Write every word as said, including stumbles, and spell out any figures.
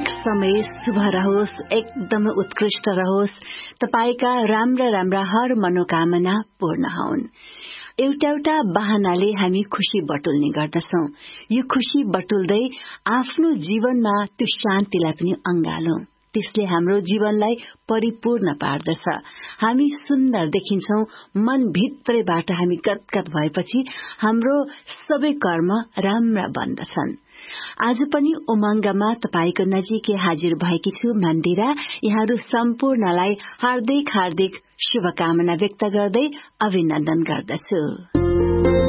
हरेक समय शुभ रहोस्, एकदम उत्कृष्ट रहोस्। तपाईका राम्रा राम्रा हर मनोकामना पूर्ण हुन्। एउटा एउटा बहानाले हामी खुशी बटुल्ने गर्दछौं। यो खुशी बटुल्दै आफ्नो जीवनमा त्यो शान्तिलाई पनि अंगालौं। त्यसले हाम्रो जीवनलाई परिपूर्ण पार्दछ। हामी सुन्दर देखिन्छौं। मन भित्रैबाट हामी गदगद भएपछि हाम्रो सबै कर्म राम्रा बन्दछन्। आज पनि उमंगमा तपाईको नजिकै हाजिर भएकी छु मन्दिरा। यहाँहरू सम्पूर्णलाई हार्दिक हार्दिक शुभकामना व्यक्त गर्दै अभिनन्दन गर्दछु।